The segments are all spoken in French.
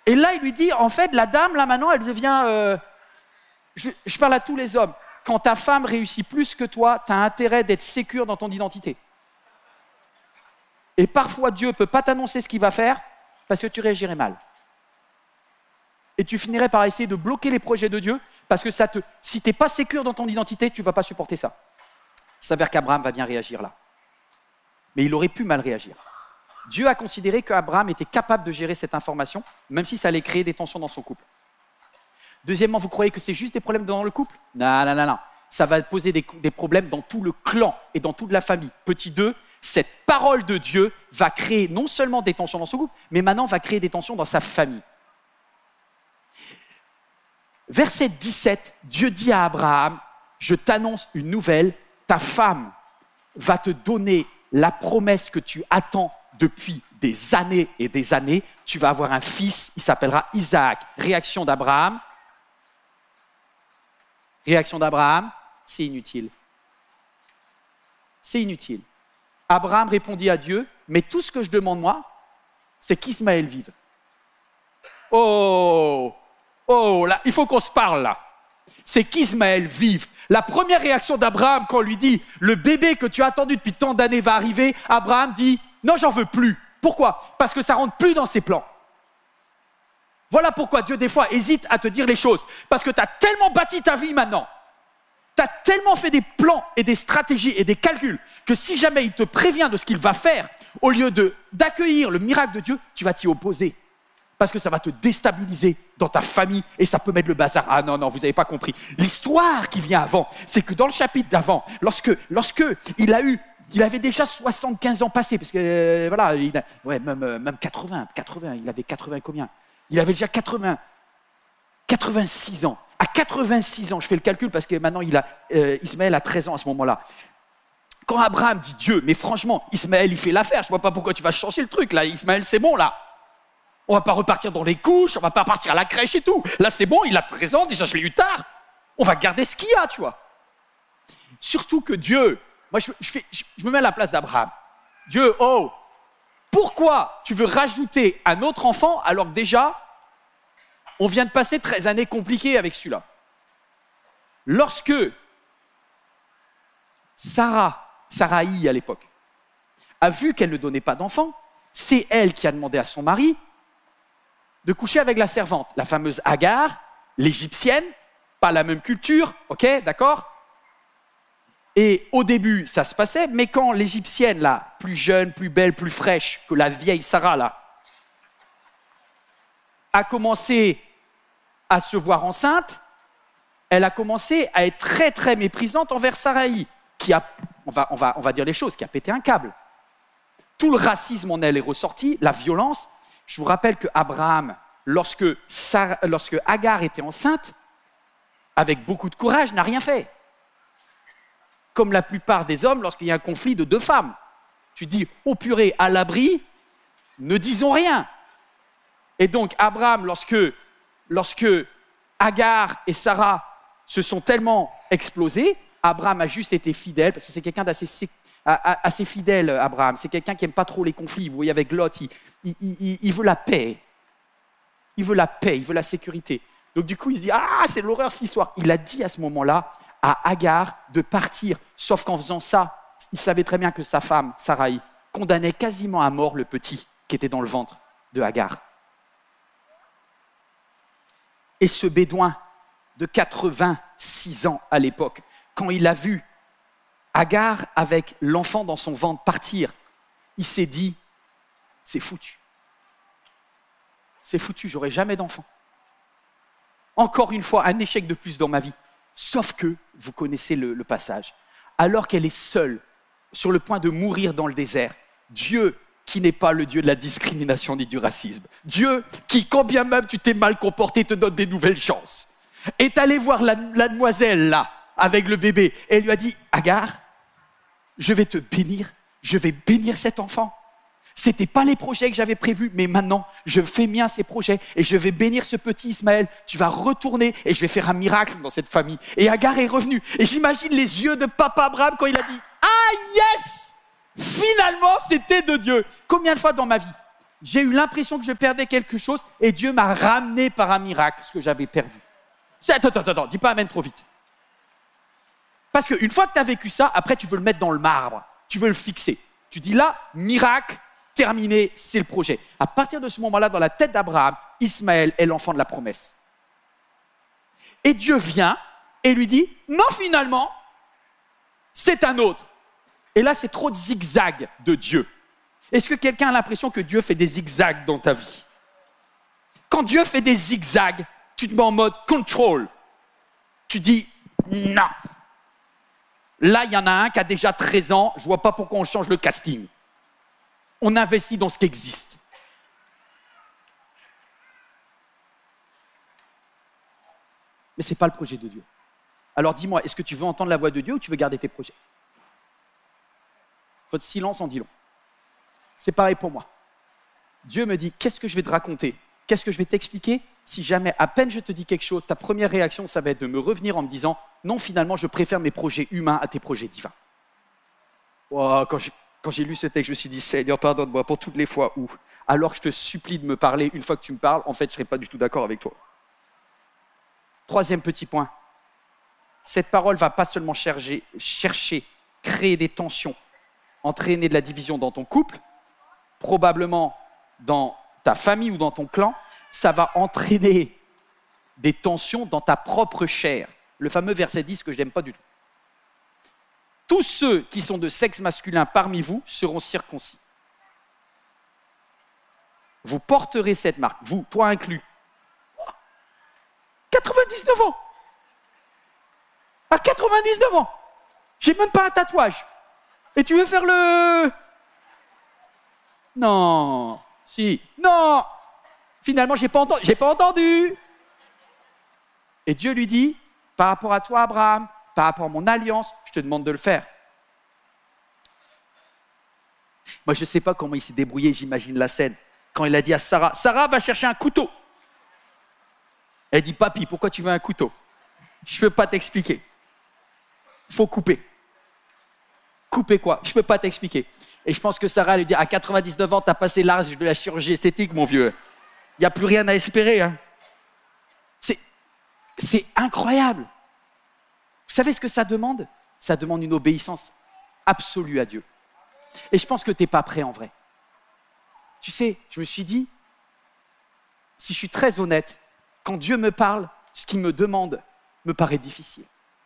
Et là, il lui dit, en fait, la dame, là, maintenant, elle devient... je parle à tous les hommes. Quand ta femme réussit plus que toi, tu as intérêt d'être sécure dans ton identité. Et parfois, Dieu ne peut pas t'annoncer ce qu'il va faire parce que tu réagirais mal. Et tu finirais par essayer de bloquer les projets de Dieu parce que si tu n'es pas sécure dans ton identité, tu ne vas pas supporter ça. Il s'avère qu'Abraham va bien réagir là. Mais il aurait pu mal réagir. Dieu a considéré qu'Abraham était capable de gérer cette information, même si ça allait créer des tensions dans son couple. Deuxièmement, vous croyez que c'est juste des problèmes dans le couple ? Non. Ça va poser des problèmes dans tout le clan et dans toute la famille. Petit 2, cette parole de Dieu va créer non seulement des tensions dans son couple, mais maintenant va créer des tensions dans sa famille. Verset 17, Dieu dit à Abraham, je t'annonce une nouvelle, ta femme va te donner la promesse que tu attends depuis des années et des années. Tu vas avoir un fils, il s'appellera Isaac. Réaction d'Abraham, c'est inutile. C'est inutile. Abraham répondit à Dieu, mais tout ce que je demande moi, c'est qu'Ismaël vive. Oh, là, il faut qu'on se parle là. C'est qu'Ismaël vive. La première réaction d'Abraham quand on lui dit « le bébé que tu as attendu depuis tant d'années va arriver », Abraham dit « non, j'en veux plus ». Pourquoi ? Parce que ça ne rentre plus dans ses plans. Voilà pourquoi Dieu des fois hésite à te dire les choses. Parce que tu as tellement bâti ta vie maintenant. Tu as tellement fait des plans et des stratégies et des calculs que si jamais il te prévient de ce qu'il va faire, au lieu d'accueillir le miracle de Dieu, tu vas t'y opposer. Parce que ça va te déstabiliser dans ta famille et ça peut mettre le bazar. Ah non, vous n'avez pas compris. L'histoire qui vient avant, c'est que dans le chapitre d'avant, lorsque il avait déjà 75 ans passés, parce que voilà, même 80, il avait 80 combien ? Il avait déjà 86 ans. À 86 ans, je fais le calcul parce que maintenant Ismaël a 13 ans à ce moment-là. Quand Abraham dit Dieu, mais franchement, Ismaël il fait l'affaire, je ne vois pas pourquoi tu vas changer le truc là, Ismaël c'est bon là. On ne va pas repartir dans les couches, on ne va pas partir à la crèche et tout. Là, c'est bon, il a 13 ans, déjà je l'ai eu tard. On va garder ce qu'il y a, tu vois. Surtout que Dieu, moi je me mets à la place d'Abraham. Dieu, pourquoi tu veux rajouter un autre enfant alors que déjà, on vient de passer 13 années compliquées avec celui-là. Lorsque Sarai à l'époque, a vu qu'elle ne donnait pas d'enfant, c'est elle qui a demandé à son mari de coucher avec la servante, la fameuse Agar, l'égyptienne, pas la même culture, ok, d'accord ? Et au début, ça se passait, mais quand l'égyptienne, là, plus jeune, plus belle, plus fraîche que la vieille Sarah, là, a commencé à se voir enceinte, elle a commencé à être très, très méprisante envers Sarai, qui a, on va dire les choses, qui a pété un câble. Tout le racisme en elle est ressorti, la violence. Je vous rappelle qu'Abraham, lorsque Agar était enceinte, avec beaucoup de courage, n'a rien fait. Comme la plupart des hommes, lorsqu'il y a un conflit de 2 femmes. Tu dis, oh purée, à l'abri, ne disons rien. Et donc, Abraham, lorsque Agar et Sarah se sont tellement explosés, Abraham a juste été fidèle, parce que c'est quelqu'un assez fidèle, Abraham. C'est quelqu'un qui n'aime pas trop les conflits. Vous voyez, avec Lot, il veut la paix. Il veut la paix, il veut la sécurité. Donc du coup, il se dit, c'est l'horreur cette histoire. Il a dit à ce moment-là à Agar de partir. Sauf qu'en faisant ça, il savait très bien que sa femme, Sarai, condamnait quasiment à mort le petit qui était dans le ventre de Agar. Et ce bédouin de 86 ans à l'époque, quand il a vu Agar avec l'enfant dans son ventre partir, il s'est dit, c'est foutu. C'est foutu, j'aurai jamais d'enfant. Encore une fois, un échec de plus dans ma vie. Sauf que, vous connaissez le passage, alors qu'elle est seule, sur le point de mourir dans le désert, Dieu, qui n'est pas le Dieu de la discrimination ni du racisme, Dieu qui, quand bien même tu t'es mal comporté, te donne des nouvelles chances, est allé voir la demoiselle là, avec le bébé, et lui a dit, Agar, je vais te bénir, je vais bénir cet enfant. Ce n'était pas les projets que j'avais prévus, mais maintenant, je fais mien ces projets et je vais bénir ce petit Ismaël. Tu vas retourner et je vais faire un miracle dans cette famille. Et Agar est revenue. Et j'imagine les yeux de papa Abraham quand il a dit « Ah yes ! Finalement, c'était de Dieu !» Combien de fois dans ma vie, J'ai eu l'impression que je perdais quelque chose et Dieu m'a ramené par un miracle ce que j'avais perdu. Attends, dis pas amen trop vite. Parce qu'une fois que tu as vécu ça, après tu veux le mettre dans le marbre, tu veux le fixer. Tu dis là, miracle, terminé, c'est le projet. À partir de ce moment-là, dans la tête d'Abraham, Ismaël est l'enfant de la promesse. Et Dieu vient et lui dit, non finalement, c'est un autre. Et là, c'est trop de zigzags de Dieu. Est-ce que quelqu'un a l'impression que Dieu fait des zigzags dans ta vie? Quand Dieu fait des zigzags, tu te mets en mode control. Tu dis non. Là, il y en a un qui a déjà 13 ans, je ne vois pas pourquoi on change le casting. On investit dans ce qui existe. Mais ce n'est pas le projet de Dieu. Alors dis-moi, est-ce que tu veux entendre la voix de Dieu ou tu veux garder tes projets? Votre silence en dit long. C'est pareil pour moi. Dieu me dit, qu'est-ce que je vais te raconter? Qu'est-ce que je vais t'expliquer? Si jamais, à peine je te dis quelque chose, ta première réaction, ça va être de me revenir en me disant, non, finalement, je préfère mes projets humains à tes projets divins. Oh, quand j'ai lu ce texte, je me suis dit, Seigneur, pardonne-moi pour toutes les fois où, alors je te supplie de me parler, une fois que tu me parles, en fait, je ne serai pas du tout d'accord avec toi. Troisième petit point. Cette parole ne va pas seulement chercher, créer des tensions, entraîner de la division dans ton couple, probablement dans ta famille ou dans ton clan, ça va entraîner des tensions dans ta propre chair. Le fameux verset 10 que je n'aime pas du tout. Tous ceux qui sont de sexe masculin parmi vous seront circoncis. Vous porterez cette marque, vous, toi inclus. 99 ans. À 99 ans, j'ai même pas un tatouage. Et tu veux faire le... Non, si, non. Finalement, j'ai pas entendu. Et Dieu lui dit, par rapport à toi, Abraham, par rapport à mon alliance, je te demande de le faire. Moi, je ne sais pas comment il s'est débrouillé, j'imagine la scène. Quand il a dit à Sarah, Sarah va chercher un couteau. Elle dit, papy, pourquoi tu veux un couteau? Je ne peux pas t'expliquer. Il faut couper. Couper quoi? Je ne peux pas t'expliquer. Et je pense que Sarah lui dit, à 99 ans, tu as passé l'âge de la chirurgie esthétique, mon vieux. Il n'y a plus rien à espérer. Hein. C'est incroyable. Vous savez ce que ça demande? Ça demande une obéissance absolue à Dieu. Et je pense que tu n'es pas prêt en vrai. Tu sais, je me suis dit, si je suis très honnête, quand Dieu me parle, ce qu'il me demande me paraît difficile.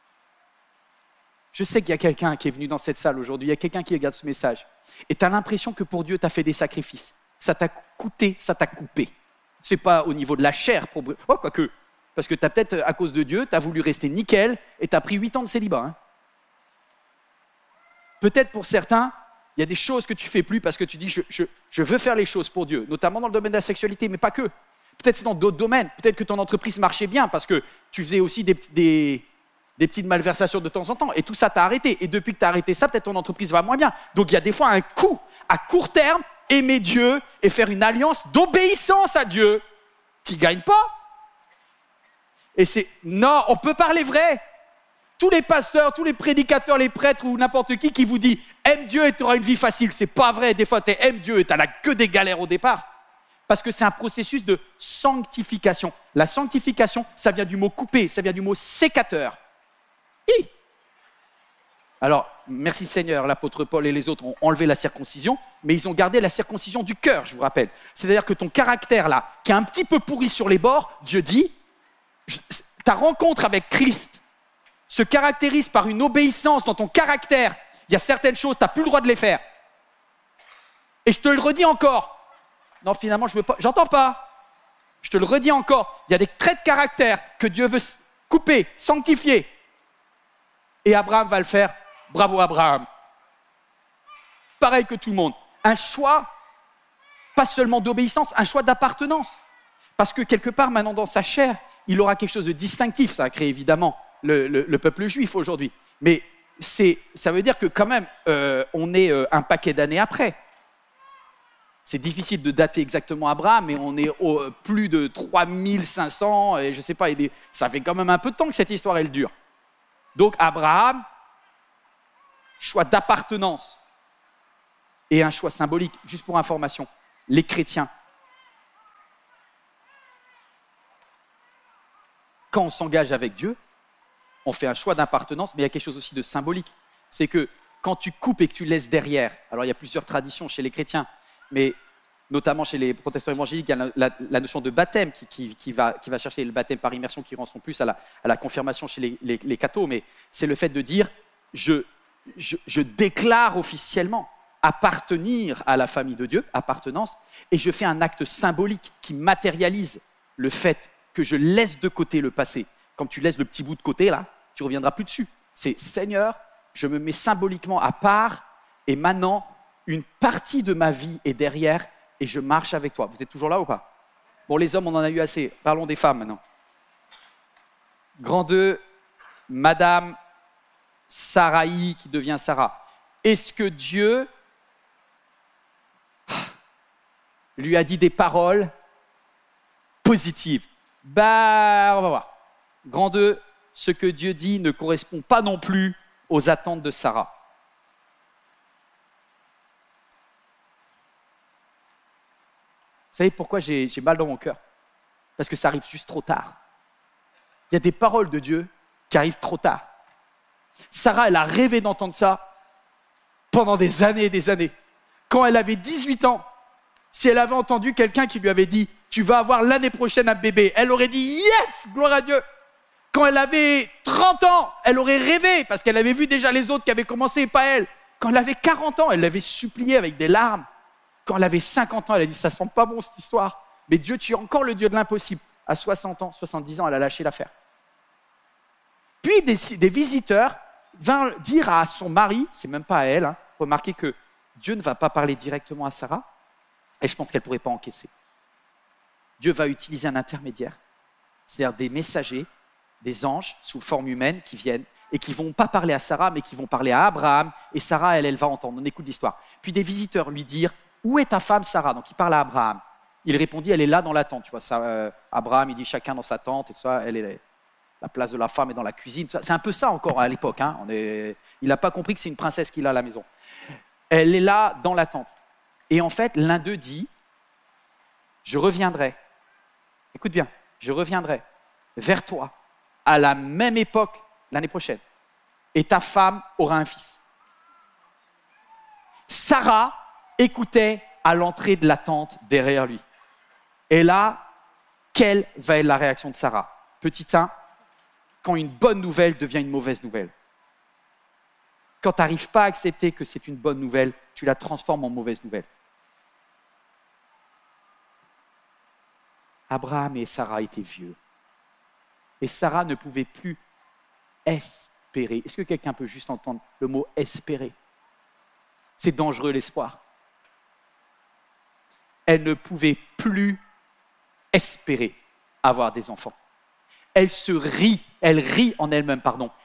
Je sais qu'il y a quelqu'un qui est venu dans cette salle aujourd'hui, il y a quelqu'un qui regarde ce message, et tu as l'impression que pour Dieu, tu as fait des sacrifices. Ça t'a coûté, ça t'a coupé. Ce n'est pas au niveau de la chair, quoique, parce que tu as peut-être, à cause de Dieu, tu as voulu rester nickel, et tu as pris 8 ans de célibat. Hein. Peut-être pour certains, il y a des choses que tu ne fais plus parce que tu dis je veux faire les choses pour Dieu, notamment dans le domaine de la sexualité, mais pas que. Peut-être c'est dans d'autres domaines. Peut-être que ton entreprise marchait bien parce que tu faisais aussi des petites malversations de temps en temps et tout ça t'a arrêté. Et depuis que tu as arrêté ça, peut-être ton entreprise va moins bien. Donc il y a des fois un coût à court terme, aimer Dieu et faire une alliance d'obéissance à Dieu. Tu ne gagnes pas. Et c'est non, on peut parler vrai. Tous les pasteurs, tous les prédicateurs, les prêtres ou n'importe qui vous dit « aime Dieu et tu auras une vie facile ». C'est pas vrai. Des fois, tu aimes Dieu et tu n'as que des galères au départ. Parce que c'est un processus de sanctification. La sanctification, ça vient du mot couper, ça vient du mot sécateur. Alors, merci Seigneur, l'apôtre Paul et les autres ont enlevé la circoncision, mais ils ont gardé la circoncision du cœur, je vous rappelle. C'est-à-dire que ton caractère là, qui est un petit peu pourri sur les bords, Dieu dit, ta rencontre avec Christ se caractérise par une obéissance dans ton caractère. Il y a certaines choses, tu n'as plus le droit de les faire. Et je te le redis encore. Non, finalement, je veux pas. J'entends pas. Je te le redis encore. Il y a des traits de caractère que Dieu veut couper, sanctifier. Et Abraham va le faire. Bravo Abraham. Pareil que tout le monde. Un choix, pas seulement d'obéissance, un choix d'appartenance. Parce que quelque part, maintenant, dans sa chair, il aura quelque chose de distinctif. Ça a créé évidemment le peuple juif aujourd'hui. Mais ça veut dire que quand même, on est un paquet d'années après. C'est difficile de dater exactement Abraham, mais on est plus de 3500, et je ne sais pas, ça fait quand même un peu de temps que cette histoire, elle dure. Donc Abraham, choix d'appartenance et un choix symbolique, juste pour information. les chrétiens, quand on s'engage avec Dieu, on fait un choix d'appartenance, mais il y a quelque chose aussi de symbolique. C'est que quand tu coupes et que tu laisses derrière, alors il y a plusieurs traditions chez les chrétiens, mais notamment chez les protestants évangéliques, il y a la notion de baptême qui va chercher le baptême par immersion qui rensemble plus à la confirmation chez les cathos, mais c'est le fait de dire je déclare officiellement appartenir à la famille de Dieu, appartenance, et je fais un acte symbolique qui matérialise le fait que je laisse de côté le passé. Comme tu laisses le petit bout de côté, là, tu ne reviendras plus dessus. C'est Seigneur, je me mets symboliquement à part, et maintenant, une partie de ma vie est derrière, et je marche avec toi. Vous êtes toujours là ou pas? Bon, les hommes, on en a eu assez. Parlons des femmes maintenant. Grand 2, Madame Sarai qui devient Sarah. Est-ce que Dieu lui a dit des paroles positives? On va voir. Grand 2, ce que Dieu dit ne correspond pas non plus aux attentes de Sarah. Vous savez pourquoi j'ai mal dans mon cœur? Parce que ça arrive juste trop tard. Il y a des paroles de Dieu qui arrivent trop tard. Sarah, elle a rêvé d'entendre ça pendant des années et des années. Quand elle avait 18 ans, si elle avait entendu quelqu'un qui lui avait dit « Tu vas avoir l'année prochaine un bébé », elle aurait dit « Yes, gloire à Dieu ». Quand elle avait 30 ans, elle aurait rêvé parce qu'elle avait vu déjà les autres qui avaient commencé et pas elle. Quand elle avait 40 ans, elle l'avait supplié avec des larmes. Quand elle avait 50 ans, elle a dit « Ça sent pas bon cette histoire ». Mais Dieu, tu es encore le Dieu de l'impossible. À 60 ans, 70 ans, elle a lâché l'affaire. Puis des visiteurs vinrent dire à son mari, c'est même pas à elle, remarquez que Dieu ne va pas parler directement à Sarah, et je pense qu'elle ne pourrait pas encaisser. Dieu va utiliser un intermédiaire, c'est-à-dire des messagers, des anges sous forme humaine qui viennent et qui ne vont pas parler à Sarah, mais qui vont parler à Abraham, et Sarah, elle va entendre. On écoute l'histoire. Puis des visiteurs lui dirent « Où est ta femme Sarah ?» Donc il parle à Abraham. Il répondit « Elle est là dans la tente. » Tu vois, ça, Abraham, il dit « Chacun dans sa tente. » Et ça, elle est la place de la femme est dans la cuisine. C'est un peu ça encore à l'époque. Il n'a pas compris que c'est une princesse qu'il a à la maison. Elle est là dans la tente. Et en fait, l'un d'eux dit « Je reviendrai. » Écoute bien, je reviendrai vers toi à la même époque l'année prochaine. Et ta femme aura un fils. Sarah écoutait à l'entrée de la tente derrière lui. Et là, quelle va être la réaction de Sarah? Petit 1, quand une bonne nouvelle devient une mauvaise nouvelle. Quand tu n'arrives pas à accepter que c'est une bonne nouvelle, tu la transformes en mauvaise nouvelle. Abraham et Sarah étaient vieux. Et Sarah ne pouvait plus espérer. Est-ce que quelqu'un peut juste entendre le mot espérer? C'est dangereux l'espoir. Elle ne pouvait plus espérer avoir des enfants. Elle rit en elle-même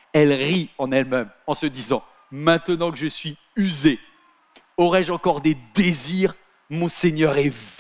en se disant « Maintenant que je suis usée, aurais-je encore des désirs? Mon Seigneur est vieux. »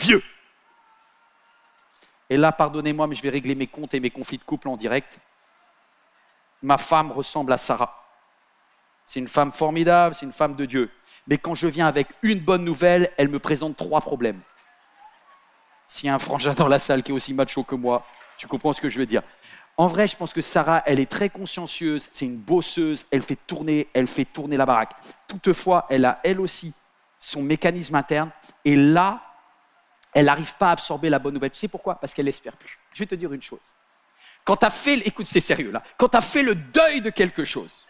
Et là, pardonnez-moi, mais je vais régler mes comptes et mes conflits de couple en direct. Ma femme ressemble à Sarah. C'est une femme formidable, c'est une femme de Dieu. Mais quand je viens avec une bonne nouvelle, elle me présente 3 problèmes. S'il y a un frangin dans la salle qui est aussi macho que moi, tu comprends ce que je veux dire. En vrai, je pense que Sarah, elle est très consciencieuse, c'est une bosseuse, elle fait tourner la baraque. Toutefois, elle a elle aussi son mécanisme interne. Et là, elle n'arrive pas à absorber la bonne nouvelle. Tu sais pourquoi? Parce qu'elle n'espère plus. Je vais te dire une chose. Quand tu as fait, écoute, c'est sérieux là, quand tu as fait le deuil de quelque chose,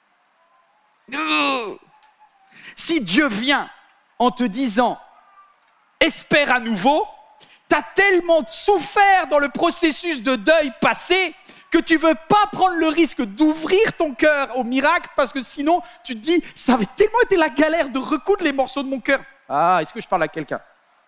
si Dieu vient en te disant « espère à nouveau », tu as tellement souffert dans le processus de deuil passé que tu ne veux pas prendre le risque d'ouvrir ton cœur au miracle parce que sinon, tu te dis « ça avait tellement été la galère de recoudre les morceaux de mon cœur. » Ah, est-ce que je parle à quelqu'un?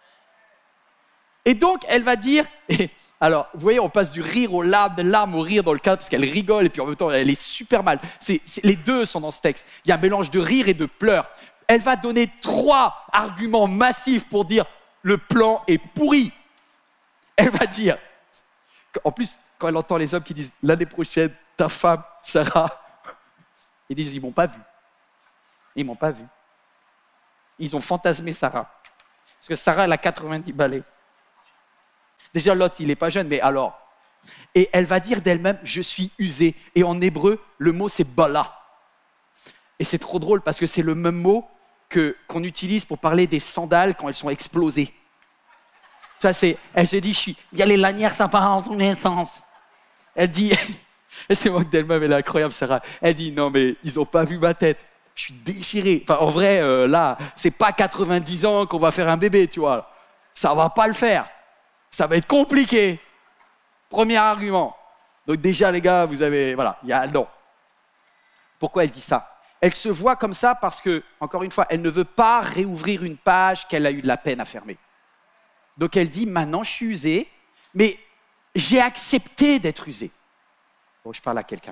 Et donc, elle va dire, alors, vous voyez, on passe du rire aux larmes, des larmes au rire dans le cadre, parce qu'elle rigole et puis en même temps, elle est super mal. Les deux sont dans ce texte. Il y a un mélange de rire et de pleurs. Elle va donner 3 arguments massifs pour dire le plan est pourri. Elle va dire, en plus, quand elle entend les hommes qui disent l'année prochaine, ta femme, Sarah, ils disent, ils m'ont pas vu. Ils m'ont pas vu. Ils ont fantasmé Sarah. Parce que Sarah, elle a 90 balais. Déjà, Lot, il n'est pas jeune, mais alors. Et elle va dire d'elle-même, je suis usée. Et en hébreu, le mot, c'est bala. Et c'est trop drôle parce que c'est le même mot qu'on utilise pour parler des sandales quand elles sont explosées. Tu vois, elle se dit, il y a les lanières, ça part en tous les sens. Elle dit, elle se moque d'elle-même, elle est incroyable, Sarah. Elle dit, non, mais ils n'ont pas vu ma tête. Je suis déchiré. Enfin, en vrai, là, c'est pas 90 ans qu'on va faire un bébé, tu vois. Ça va pas le faire. Ça va être compliqué. Premier argument. Donc déjà, les gars, vous avez, voilà, il y a non. Pourquoi elle dit ça? Elle se voit comme ça parce que, encore une fois, elle ne veut pas réouvrir une page qu'elle a eu de la peine à fermer. Donc elle dit, maintenant je suis usée, mais j'ai accepté d'être usée. Bon, je parle à quelqu'un.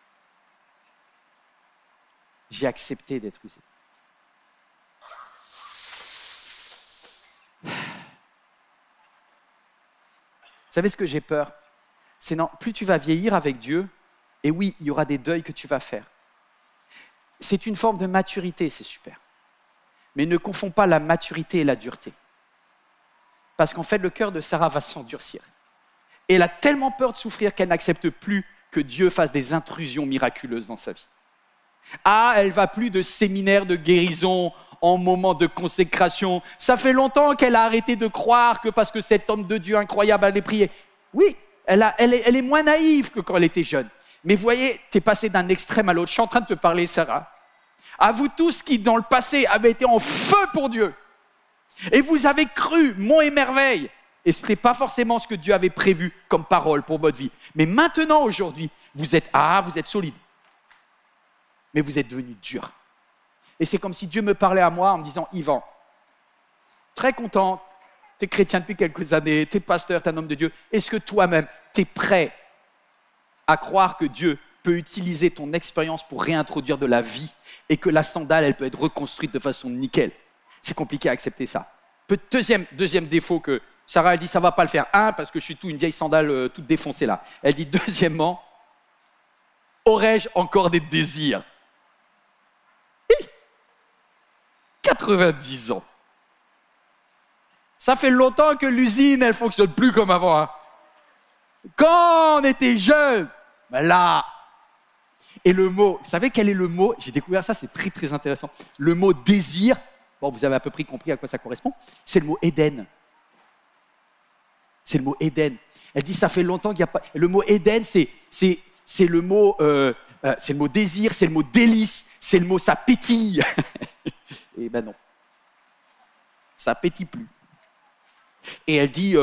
J'ai accepté d'être usée. Vous savez ce que j'ai peur? C'est non, plus tu vas vieillir avec Dieu, et oui, il y aura des deuils que tu vas faire. C'est une forme de maturité, c'est super. Mais ne confonds pas la maturité et la dureté. Parce qu'en fait, le cœur de Sarah va s'endurcir. Et elle a tellement peur de souffrir qu'elle n'accepte plus que Dieu fasse des intrusions miraculeuses dans sa vie. Ah, elle va plus de séminaire de guérison en moment de consécration. Ça fait longtemps qu'elle a arrêté de croire que parce que cet homme de Dieu incroyable allait prier. Oui, elle est moins naïve que quand elle était jeune. Mais vous voyez, tu es passé d'un extrême à l'autre. Je suis en train de te parler, Sarah. À vous tous qui, dans le passé, avez été en feu pour Dieu. Et vous avez cru, monts et merveilles. Et ce n'était pas forcément ce que Dieu avait prévu comme parole pour votre vie. Mais maintenant, aujourd'hui, vous êtes solide. Mais vous êtes devenu dur. Et c'est comme si Dieu me parlait à moi en me disant, Yvan, très content, tu es chrétien depuis quelques années, tu es pasteur, tu es un homme de Dieu. Est-ce que toi-même, tu es prêt à croire que Dieu peut utiliser ton expérience pour réintroduire de la vie et que la sandale, elle peut être reconstruite de façon nickel? C'est compliqué à accepter ça. Deuxième défaut que Sarah, elle dit, ça ne va pas le faire. Un, parce que je suis une vieille sandale toute défoncée là. Elle dit, deuxièmement, aurais-je encore des désirs? 90 ans. Ça fait longtemps que l'usine, elle ne fonctionne plus comme avant. Hein. Quand on était jeune, ben là. Et le mot, vous savez quel est le mot? J'ai découvert ça, c'est très très intéressant. Le mot désir, bon, vous avez à peu près compris à quoi ça correspond, c'est le mot Éden. C'est le mot Éden. Elle dit, ça fait longtemps qu'il n'y a pas... Le mot Éden, c'est le mot désir, c'est le mot délice, c'est le mot ça pétille. Et ben non, ça pétille plus. Et elle dit,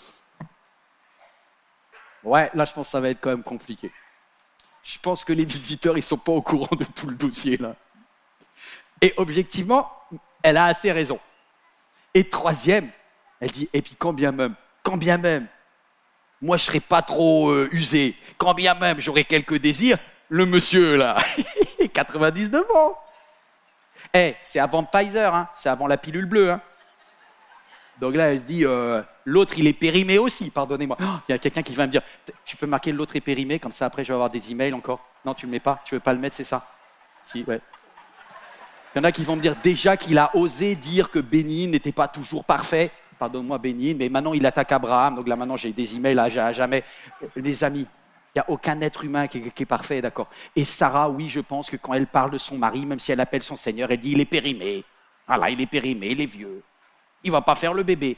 ouais, là je pense que ça va être quand même compliqué. Je pense que les visiteurs, ils sont pas au courant de tout le dossier là. Et objectivement, elle a assez raison. Et troisième, elle dit, et puis quand bien même, moi je serais pas trop usé, quand bien même j'aurais quelques désirs, le monsieur là, 99 ans. C'est avant Pfizer, hein, c'est avant la pilule bleue. Hein. Donc là, elle se dit, l'autre, il est périmé aussi, pardonnez-moi. Il y a quelqu'un qui va me dire, tu peux marquer l'autre est périmé, comme ça après je vais avoir des emails encore. Non, tu ne le mets pas, tu ne veux pas le mettre, c'est ça? Si, ouais. Il y en a qui vont me dire déjà qu'il a osé dire que Bénin n'était pas toujours parfait. Pardonne-moi Bénin, mais maintenant il attaque Abraham, donc là maintenant j'ai des emails à jamais. Les amis, il n'y a aucun être humain qui est parfait, d'accord? Et Sarah, oui, je pense que quand elle parle de son mari, même si elle appelle son Seigneur, elle dit il est périmé. Voilà, il est périmé, il est vieux. Il ne va pas faire le bébé.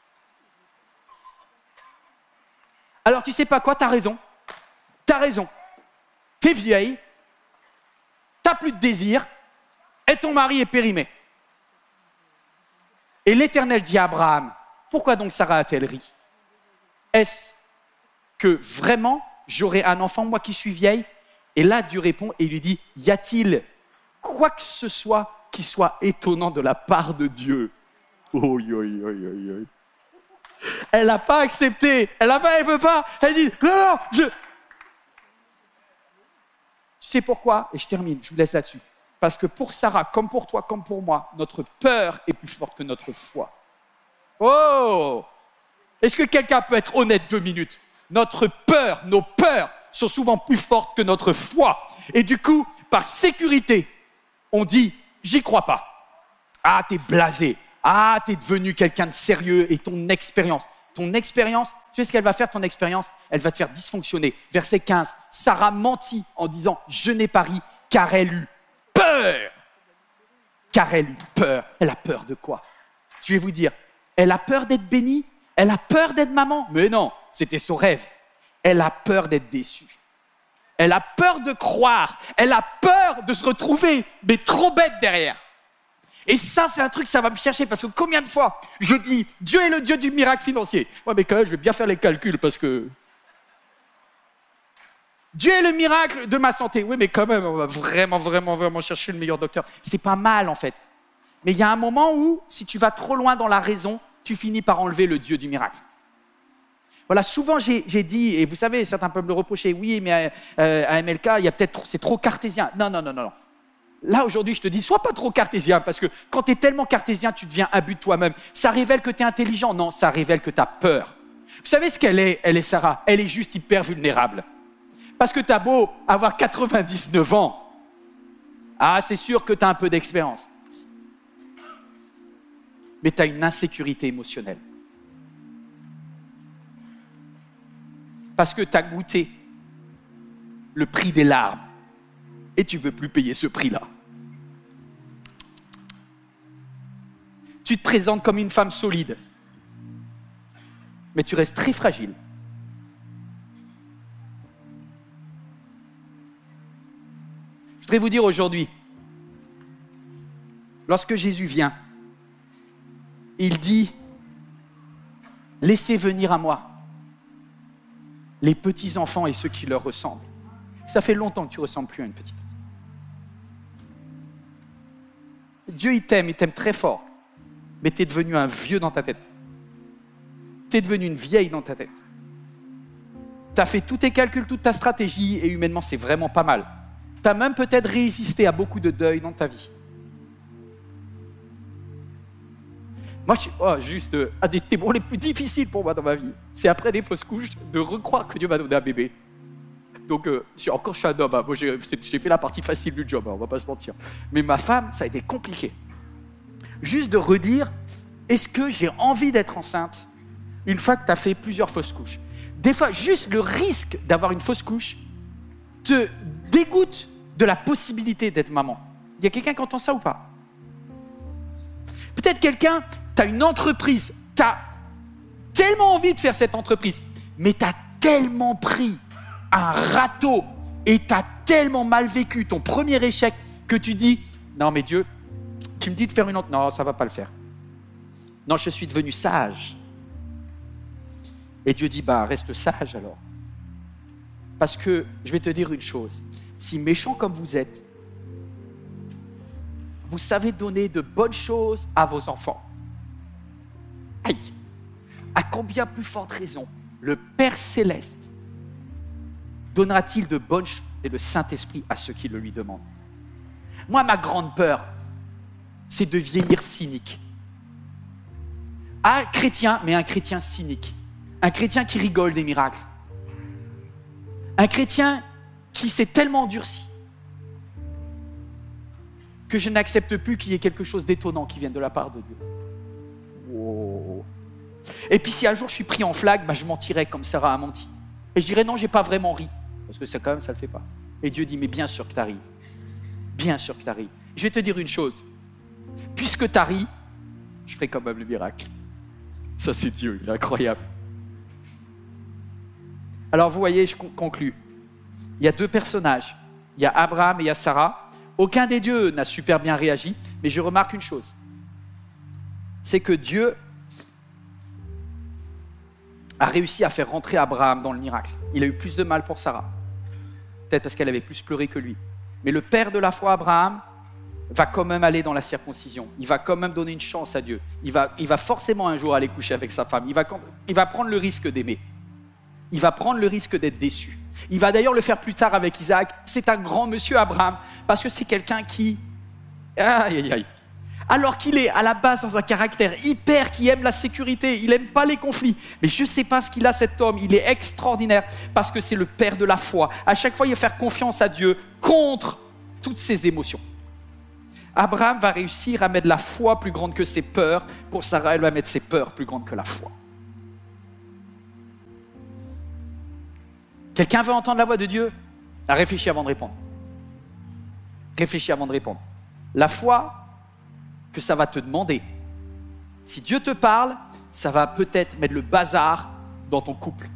Alors tu sais pas quoi, t'as raison. T'as raison. T'es vieille, t'as plus de désir, et ton mari est périmé. Et l'Éternel dit à Abraham, pourquoi donc Sarah a-t-elle ri? Est-ce que vraiment j'aurai un enfant, moi qui suis vieille? Et là, Dieu répond et il lui dit, y a-t-il quoi que ce soit qui soit étonnant de la part de Dieu? Oh, elle n'a pas accepté, elle veut pas, elle dit, non, Tu sais pourquoi? Et je termine, je vous laisse là-dessus. Parce que pour Sarah, comme pour toi, comme pour moi, notre peur est plus forte que notre foi. Oh! Est-ce que quelqu'un peut être honnête 2 minutes? Notre peur, nos peurs sont souvent plus fortes que notre foi. Et du coup, par sécurité, on dit, j'y crois pas. Ah, t'es blasé. Ah, tu es devenu quelqu'un de sérieux et ton expérience, tu sais ce qu'elle va faire ton expérience? Elle va te faire dysfonctionner. Verset 15, Sarah mentit en disant « Je n'ai pas ri car elle eut peur. » Car elle eut peur. Elle a peur de quoi? Je vais vous dire, elle a peur d'être bénie, elle a peur d'être maman. Mais non, c'était son rêve. Elle a peur d'être déçue. Elle a peur de croire. Elle a peur de se retrouver, mais trop bête derrière. Et ça, c'est un truc, ça va me chercher, parce que combien de fois je dis, Dieu est le Dieu du miracle financier. Ouais, mais quand même, je vais bien faire les calculs, parce que... Dieu est le miracle de ma santé. Oui, mais quand même, on va vraiment chercher le meilleur docteur. C'est pas mal, en fait. Mais il y a un moment où, si tu vas trop loin dans la raison, tu finis par enlever le Dieu du miracle. Voilà, souvent j'ai dit, et vous savez, certains peuvent le reprocher, oui, mais à MLK, c'est trop cartésien. Non. Là, aujourd'hui, je te dis, sois pas trop cartésien, parce que quand tu es tellement cartésien, tu deviens imbu de toi-même. Ça révèle que tu es intelligent. Non, ça révèle que tu as peur. Vous savez ce qu'elle est? Elle est Sarah. Elle est juste hyper vulnérable. Parce que tu as beau avoir 99 ans. Ah, c'est sûr que tu as un peu d'expérience. Mais tu as une insécurité émotionnelle. Parce que tu as goûté le prix des larmes et tu ne veux plus payer ce prix-là. Tu te présentes comme une femme solide, mais tu restes très fragile. Je voudrais vous dire aujourd'hui, lorsque Jésus vient, il dit « Laissez venir à moi les petits-enfants et ceux qui leur ressemblent. » Ça fait longtemps que tu ne ressembles plus à une petite enfant. Dieu, il t'aime très fort, mais tu es devenu un vieux dans ta tête. Tu es devenu une vieille dans ta tête. Tu as fait tous tes calculs, toute ta stratégie, et humainement, c'est vraiment pas mal. Tu as même peut-être résisté à beaucoup de deuil dans ta vie. Moi, un des témoins les plus difficiles pour moi dans ma vie, c'est après des fausses couches, de recroire que Dieu va donner un bébé. Donc, encore je suis un homme, hein. Moi j'ai fait la partie facile du job, hein, on va pas se mentir. Mais ma femme, ça a été compliqué. Juste de redire, est-ce que j'ai envie d'être enceinte une fois que tu as fait plusieurs fausses couches? Des fois, juste le risque d'avoir une fausse couche te dégoûte de la possibilité d'être maman. Il y a quelqu'un qui entend ça ou pas? Peut-être quelqu'un, tu as une entreprise, tu as tellement envie de faire cette entreprise, mais tu as tellement pris un râteau et tu as tellement mal vécu ton premier échec que tu dis « Non mais Dieu, tu me dis de faire une autre, non ça ne va pas le faire. Non, je suis devenu sage. » Et Dieu dit « Reste sage alors. » Parce que je vais te dire une chose, si méchant comme vous êtes, vous savez donner de bonnes choses à vos enfants. Aïe! À combien plus forte raison le Père Céleste donnera-t-il de bonnes choses et le Saint-Esprit à ceux qui le lui demandent? Moi, ma grande peur, c'est de vieillir cynique. Un chrétien, mais un chrétien cynique. Un chrétien qui rigole des miracles. Un chrétien qui s'est tellement endurci que je n'accepte plus qu'il y ait quelque chose d'étonnant qui vienne de la part de Dieu. Wow. Et puis si un jour je suis pris en flag, je mentirais comme Sarah a menti. Et je dirais non, j'ai pas vraiment ri. Parce que ça quand même, ça le fait pas. Et Dieu dit, mais bien sûr que tu as ri. Bien sûr que tu as ri. Je vais te dire une chose. Puisque tu as ri, je ferai quand même le miracle. Ça c'est Dieu, il est incroyable. Alors vous voyez, je conclue. Il y a deux personnages. Il y a Abraham et il y a Sarah. Aucun des deux n'a super bien réagi, mais je remarque une chose. C'est que Dieu a réussi à faire rentrer Abraham dans le miracle. Il a eu plus de mal pour Sarah. Peut-être parce qu'elle avait plus pleuré que lui. Mais le père de la foi, Abraham, va quand même aller dans la circoncision. Il va quand même donner une chance à Dieu. Il va forcément un jour aller coucher avec sa femme. Il va prendre le risque d'aimer. Il va prendre le risque d'être déçu. Il va d'ailleurs le faire plus tard avec Isaac. C'est un grand monsieur, Abraham, parce que c'est quelqu'un qui... Aïe, aïe, aïe. Alors qu'il est à la base dans un caractère hyper, qui aime la sécurité, il n'aime pas les conflits. Mais je ne sais pas ce qu'il a, cet homme. Il est extraordinaire parce que c'est le père de la foi. À chaque fois, il va faire confiance à Dieu contre toutes ses émotions. Abraham va réussir à mettre la foi plus grande que ses peurs. Pour Sarah, elle va mettre ses peurs plus grandes que la foi. Quelqu'un veut entendre la voix de Dieu? Réfléchis avant de répondre. Réfléchis avant de répondre. La foi que ça va te demander. Si Dieu te parle, ça va peut-être mettre le bazar dans ton couple.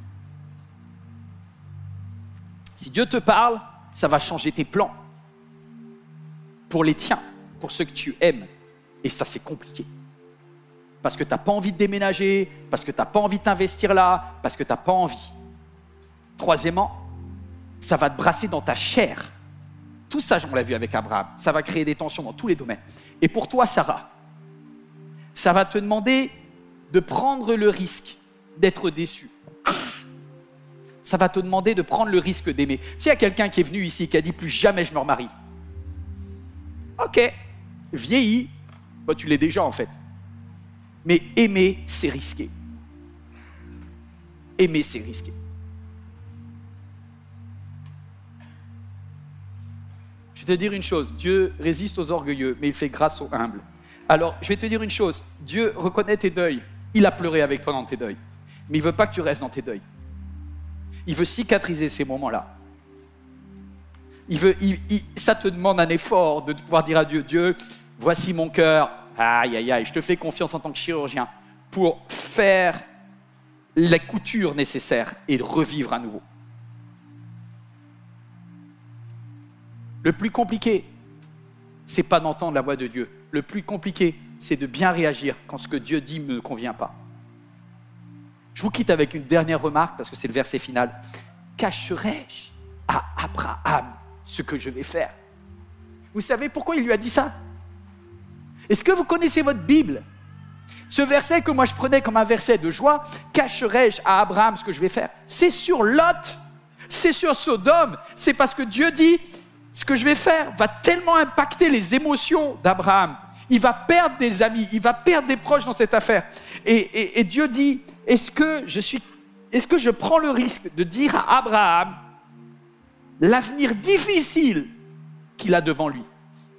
Si Dieu te parle, ça va changer tes plans. Pour les tiens, pour ceux que tu aimes. Et ça, c'est compliqué. Parce que tu n'as pas envie de déménager, parce que tu n'as pas envie de t'investir là, parce que tu n'as pas envie. Troisièmement, ça va te brasser dans ta chair. Tout ça, on l'a vu avec Abraham. Ça va créer des tensions dans tous les domaines. Et pour toi, Sarah, ça va te demander de prendre le risque d'être déçu. Ça va te demander de prendre le risque d'aimer. S'il y a quelqu'un qui est venu ici et qui a dit « plus jamais je me remarie », ok, vieillis, bah, tu l'es déjà en fait. Mais aimer, c'est risqué. Aimer, c'est risqué. Je vais te dire une chose, Dieu résiste aux orgueilleux, mais il fait grâce aux humbles. Alors, je vais te dire une chose, Dieu reconnaît tes deuils. Il a pleuré avec toi dans tes deuils. Mais il ne veut pas que tu restes dans tes deuils. Il veut cicatriser ces moments-là. Ça te demande un effort de pouvoir dire à Dieu, Dieu, voici mon cœur, aïe, aïe, aïe, je te fais confiance en tant que chirurgien pour faire la couture nécessaire et de revivre à nouveau. Le plus compliqué, c'est pas d'entendre la voix de Dieu. Le plus compliqué, c'est de bien réagir quand ce que Dieu dit ne me convient pas. Je vous quitte avec une dernière remarque, parce que c'est le verset final. Cacherai-je à Abraham ce que je vais faire? Vous savez pourquoi il lui a dit ça? Est-ce que vous connaissez votre Bible? Ce verset que moi je prenais comme un verset de joie, cacherai-je à Abraham ce que je vais faire? C'est sur Lot, c'est sur Sodome, c'est parce que Dieu dit, ce que je vais faire va tellement impacter les émotions d'Abraham. Il va perdre des amis, il va perdre des proches dans cette affaire. Et Dieu dit, est-ce que je prends le risque de dire à Abraham l'avenir difficile qu'il a devant lui?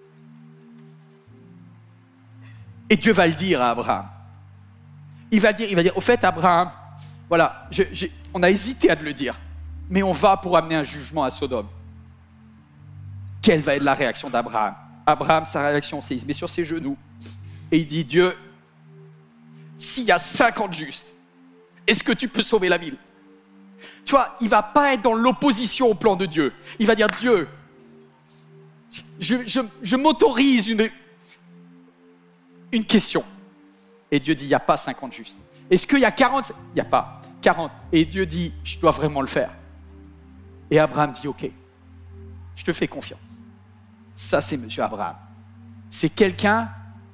Et Dieu va le dire à Abraham. Il va dire, au fait Abraham, voilà, on a hésité à te le dire, mais on va pour amener un jugement à Sodome. Quelle va être la réaction d'Abraham? Abraham, sa réaction, c'est il se met sur ses genoux et il dit, Dieu, s'il y a 50 justes, est-ce que tu peux sauver la ville? Tu vois, il ne va pas être dans l'opposition au plan de Dieu. Il va dire, Dieu, je m'autorise une question. Et Dieu dit, il n'y a pas 50 justes. Est-ce qu'il y a 40? Il n'y a pas 40. Et Dieu dit, je dois vraiment le faire. Et Abraham dit, ok, je te fais confiance. Ça, c'est monsieur Abraham. C'est quelqu'un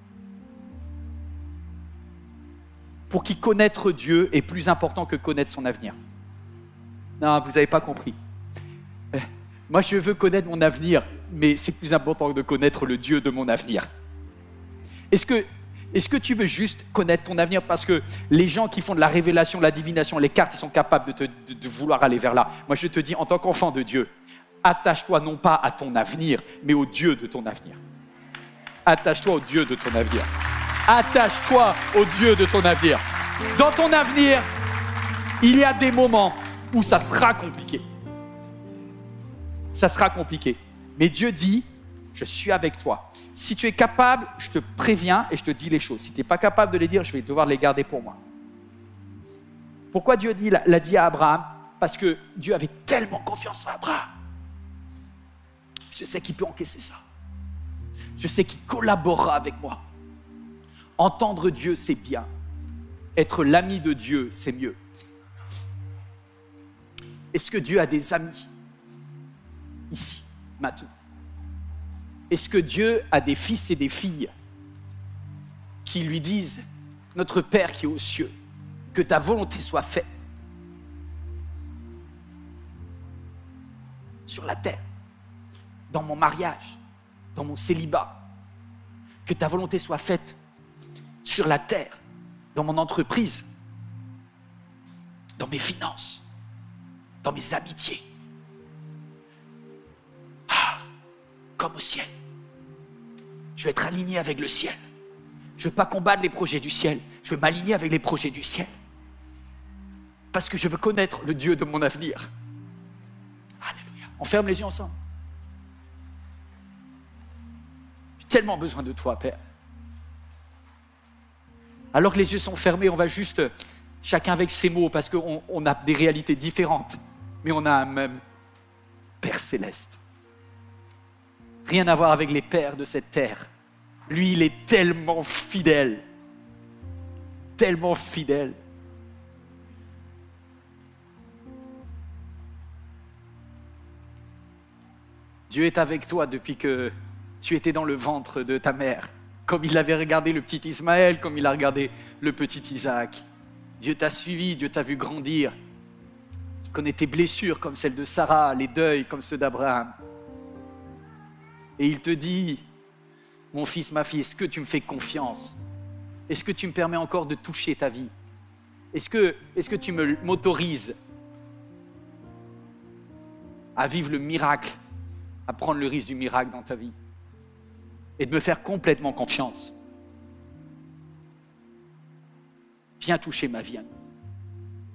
pour qui connaître Dieu est plus important que connaître son avenir. Non, vous n'avez pas compris. Moi, je veux connaître mon avenir, mais c'est plus important de connaître le Dieu de mon avenir. Est-ce que tu veux juste connaître ton avenir parce que les gens qui font de la révélation, de la divination, les cartes, ils sont capables de vouloir aller vers là? Moi, je te dis, en tant qu'enfant de Dieu, attache-toi non pas à ton avenir, mais au Dieu de ton avenir. Attache-toi au Dieu de ton avenir. Attache-toi au Dieu de ton avenir. Dans ton avenir, il y a des moments où ça sera compliqué. Ça sera compliqué. Mais Dieu dit, je suis avec toi. Si tu es capable, je te préviens et je te dis les choses. Si tu n'es pas capable de les dire, je vais devoir les garder pour moi. Pourquoi Dieu l'a dit à Abraham? Parce que Dieu avait tellement confiance en Abraham. Je sais qu'il peut encaisser ça. Je sais qu'il collaborera avec moi. Entendre Dieu, c'est bien. Être l'ami de Dieu, c'est mieux. Est-ce que Dieu a des amis ici, maintenant? Est-ce que Dieu a des fils et des filles qui lui disent « Notre Père qui est aux cieux, que ta volonté soit faite sur la terre, dans mon mariage, dans mon célibat, que ta volonté soit faite sur la terre, dans mon entreprise, dans mes finances, dans mes amitiés, comme au ciel. Je veux être aligné avec le ciel. Je ne veux pas combattre les projets du ciel. Je veux m'aligner avec les projets du ciel. Parce que je veux connaître le Dieu de mon avenir. Alléluia. On ferme les yeux ensemble. J'ai tellement besoin de toi, Père. Alors que les yeux sont fermés, on va juste, chacun avec ses mots, parce qu'on a des réalités différentes, mais on a un même Père céleste. Rien à voir avec les pères de cette terre. Lui, il est tellement fidèle. Tellement fidèle. Dieu est avec toi depuis que tu étais dans le ventre de ta mère. Comme il avait regardé le petit Ismaël, comme il a regardé le petit Isaac. Dieu t'a suivi, Dieu t'a vu grandir. Il connaît tes blessures comme celles de Sarah, les deuils comme ceux d'Abraham. Et il te dit, mon fils, ma fille, est-ce que tu me fais confiance? Est-ce que tu me permets encore de toucher ta vie? Est-ce que tu m'autorises à vivre le miracle, à prendre le risque du miracle dans ta vie et de me faire complètement confiance? Viens toucher ma vie.